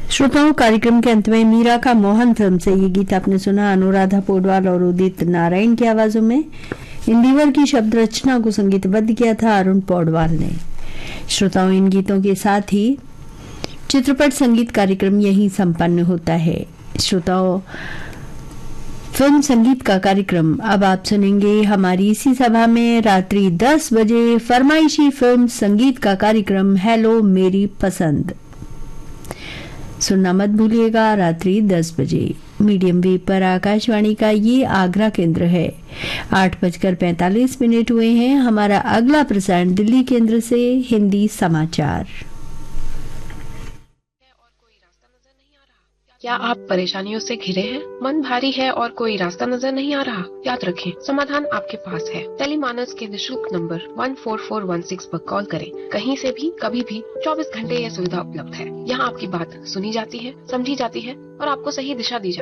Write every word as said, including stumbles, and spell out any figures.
श्रोताओं, कार्यक्रम के अंत में मीरा का मोहन फिल्म से ये गीत आपने सुना अनुराधा पौडवाल और उदित नारायण की आवाजों में। इंदिवर की शब्द रचना को संगीतबद्ध किया था अरुण पौडवाल ने। श्रोताओं, इन गीतों के साथ ही चित्रपट संगीत कार्यक्रम यहीं संपन्न होता है। श्रोताओं, फिल्म संगीत का कार्यक्रम अब आप सुनेंगे हमारी इसी सभा में रात्रि दस बजे फरमाइशी फिल्म संगीत का कार्यक्रम हेलो मेरी पसंद सुनना मत भूलिएगा। रात्रि दस बजे मीडियम वेव पर आकाशवाणी का ये आगरा केंद्र है। आठ बजकर पैंतालीस मिनट हुए हैं। हमारा अगला प्रसारण दिल्ली केंद्र से हिंदी समाचार। क्या आप परेशानियों से घिरे हैं? मन भारी है और कोई रास्ता नजर नहीं आ रहा? याद रखें, समाधान आपके पास है। टेलीमानस के निशुल्क number one four four one six पर कॉल करें। कहीं से भी कभी भी चौबीस घंटे यह सुविधा उपलब्ध है। यहाँ आपकी बात सुनी जाती है, समझी जाती है और आपको सही दिशा दी जाती है।